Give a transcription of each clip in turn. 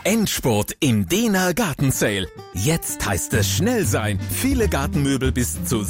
Endspurt im Dehner Gartensale. Jetzt heißt es schnell sein. Viele Gartenmöbel bis zu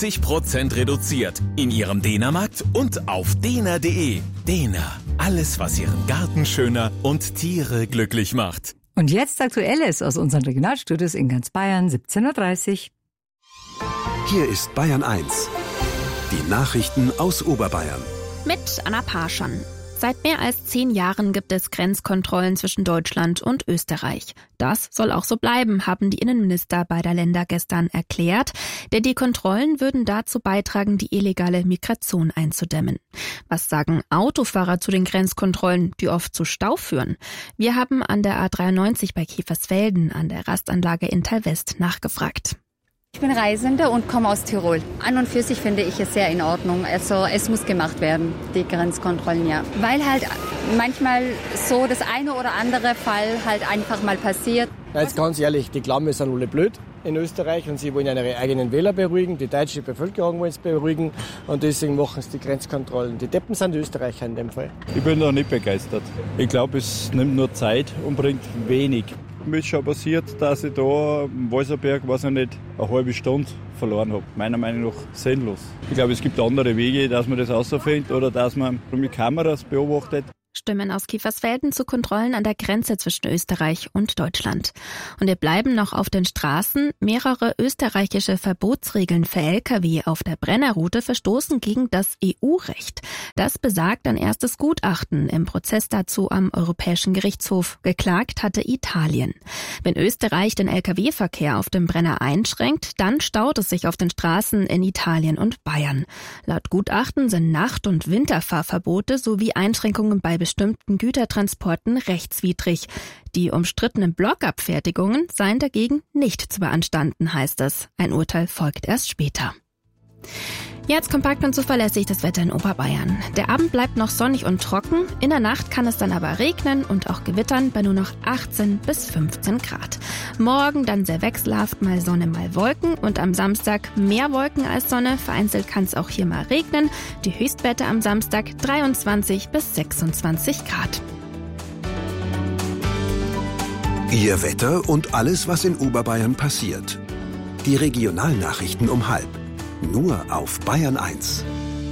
70% reduziert. In Ihrem Dehnermarkt und auf dehner.de. Dehner. Alles, was Ihren Garten schöner und Tiere glücklich macht. Und jetzt Aktuelles aus unseren Regionalstudios in ganz Bayern, 17.30 Uhr. Hier ist Bayern 1. Die Nachrichten aus Oberbayern. Mit Anna Parschon. Seit mehr als 10 Jahren gibt es Grenzkontrollen zwischen Deutschland und Österreich. Das soll auch so bleiben, haben die Innenminister beider Länder gestern erklärt. Denn die Kontrollen würden dazu beitragen, die illegale Migration einzudämmen. Was sagen Autofahrer zu den Grenzkontrollen, die oft zu Stau führen? Wir haben an der A93 bei Kiefersfelden an der Rastanlage in Thalwest nachgefragt. Ich bin Reisende und komme aus Tirol. An und für sich finde ich es sehr in Ordnung. Also es muss gemacht werden, die Grenzkontrollen, ja. Weil halt manchmal so das eine oder andere Fall halt einfach mal passiert. Na, jetzt ganz ehrlich, die Klamme sind alle blöd in Österreich und sie wollen ihre eigenen Wähler beruhigen, die deutsche Bevölkerung wollen es beruhigen und deswegen machen sie die Grenzkontrollen. Die Deppen sind die Österreicher in dem Fall. Ich bin da nicht begeistert. Ich glaube, es nimmt nur Zeit und bringt wenig. Mir ist schon passiert, dass ich da am Walserberg, weiß ich nicht, eine halbe Stunde verloren habe. Meiner Meinung nach sinnlos. Ich glaube, es gibt andere Wege, dass man das rausfindet oder dass man mit Kameras beobachtet. Stimmen aus Kiefersfelden zu Kontrollen an der Grenze zwischen Österreich und Deutschland. Und wir bleiben noch auf den Straßen. Mehrere österreichische Verbotsregeln für Lkw auf der Brennerroute verstoßen gegen das EU-Recht. Das besagt ein erstes Gutachten im Prozess dazu am Europäischen Gerichtshof. Geklagt hatte Italien. Wenn Österreich den Lkw-Verkehr auf dem Brenner einschränkt, dann staut es sich auf den Straßen in Italien und Bayern. Laut Gutachten sind Nacht- und Winterfahrverbote sowie Einschränkungen bei bestimmten Gütertransporten rechtswidrig. Die umstrittenen Blockabfertigungen seien dagegen nicht zu beanstanden, heißt es. Ein Urteil folgt erst später. Jetzt kompakt und zuverlässig das Wetter in Oberbayern. Der Abend bleibt noch sonnig und trocken. In der Nacht kann es dann aber regnen und auch gewittern bei nur noch 18 bis 15 Grad. Morgen dann sehr wechselhaft, mal Sonne, mal Wolken. Und am Samstag mehr Wolken als Sonne. Vereinzelt kann es auch hier mal regnen. Die Höchstwerte am Samstag 23 bis 26 Grad. Ihr Wetter und alles, was in Oberbayern passiert. Die Regionalnachrichten um 12:30. Nur auf Bayern 1.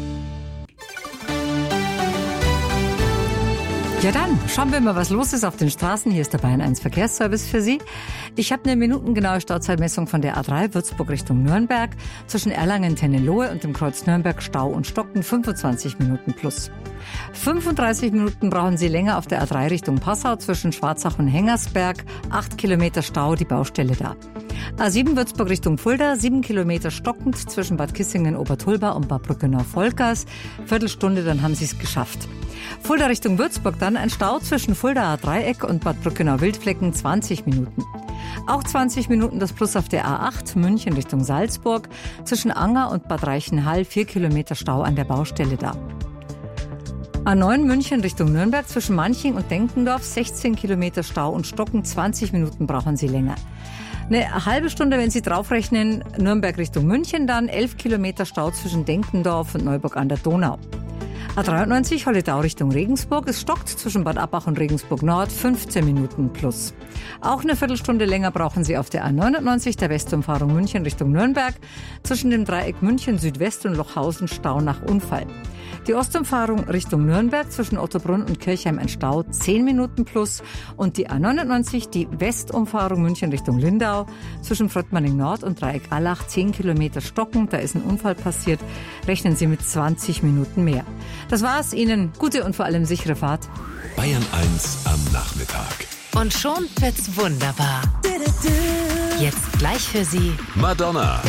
Ja dann, schauen wir mal, was los ist auf den Straßen. Hier ist der Bayern 1 Verkehrsservice für Sie. Ich habe eine minutengenaue Stauzeitmessung von der A3 Würzburg Richtung Nürnberg. Zwischen Erlangen-Tennenlohe und dem Kreuz Nürnberg Stau und Stocken 25 Minuten plus. 35 Minuten brauchen Sie länger auf der A3 Richtung Passau zwischen Schwarzach und Hengersberg. 8 Kilometer Stau, die Baustelle da. A7 Würzburg Richtung Fulda, 7 Kilometer stockend zwischen Bad Kissingen-Obertulba und Bad Brückenau-Volkers. Viertelstunde, dann haben Sie es geschafft. Fulda Richtung Würzburg dann ein Stau zwischen Fuldaer Dreieck und Bad Brückenau-Wildflecken 20 Minuten. Auch 20 Minuten das Plus auf der A8 München Richtung Salzburg. Zwischen Anger und Bad Reichenhall 4 Kilometer Stau an der Baustelle da. A9 München Richtung Nürnberg zwischen Manching und Denkendorf 16 Kilometer Stau und Stocken 20 Minuten brauchen Sie länger. Eine halbe Stunde, wenn Sie draufrechnen, Nürnberg Richtung München dann 11 Kilometer Stau zwischen Denkendorf und Neuburg an der Donau. A93 Holledau Richtung Regensburg. Es stockt zwischen Bad Abbach und Regensburg Nord 15 Minuten plus. Auch eine Viertelstunde länger brauchen Sie auf der A99 der Westumfahrung München Richtung Nürnberg. Zwischen dem Dreieck München Südwest und Lochhausen Stau nach Unfall. Die Ostumfahrung Richtung Nürnberg zwischen Ottobrunn und Kirchheim ein Stau 10 Minuten plus. Und die A99 die Westumfahrung München Richtung Lindau zwischen Fröttmanning Nord und Dreieck Allach 10 Kilometer stocken. Da ist ein Unfall passiert. Rechnen Sie mit 20 Minuten mehr. Das war's. Ihnen gute und vor allem sichere Fahrt. Bayern 1 am Nachmittag. Und schon wird's wunderbar. Jetzt gleich für Sie Madonna.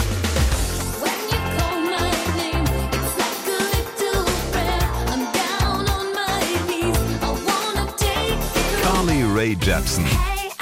Carly Rae Jepsen.